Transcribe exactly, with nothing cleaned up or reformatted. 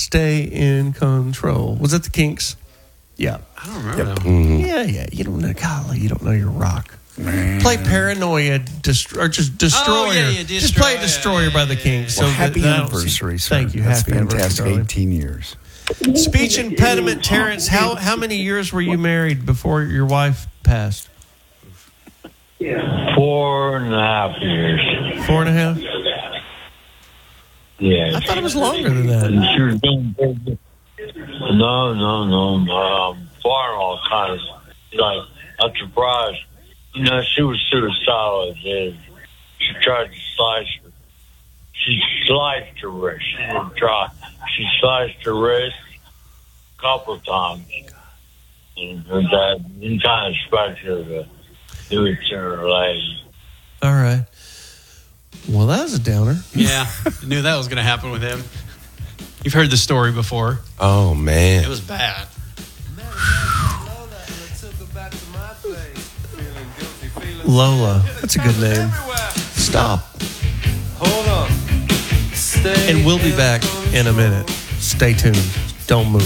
Stay in Control. Was that the Kinks? Yeah. I don't remember yep. that. Mm-hmm. Yeah, yeah. You don't know, golly, you don't know your rock. Man. Play Paranoia, dest- or just Destroyer. Oh, yeah, yeah, Destroy- just play Destroyer yeah, yeah, by the yeah, Kinks. Well, so happy that, anniversary, sir. Thank you. That's happy fantastic. anniversary. eighteen years. Speech impediment, Terrence. How how many years were you married before your wife passed? Four and a half years. Four and a half? Yeah. I thought it was longer than that. And she was doing very- No, no, no, no. Um, far all kinds. Like, I'm surprised. You know, she was suicidal as is. She tried to slice her. She sliced her wrist. She didn't try. She sliced her wrist a couple of times. And that didn't kind of expect her to do it to her lady. All right. Well, that was a downer. Yeah, I knew that was going to happen with him. You've heard the story before. Oh, man. It was bad. Lola. That's a good name. Stop. Hold on. Stay And we'll be back in a minute. Stay tuned. Don't move.